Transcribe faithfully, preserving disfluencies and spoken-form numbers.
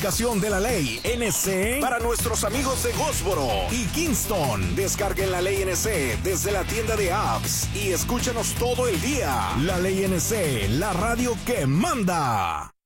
de la Ley N C para nuestros amigos de Goldsboro y Kingston. Descarguen la Ley N C desde la tienda de apps y escúchanos todo el día. La Ley N C, la radio que manda.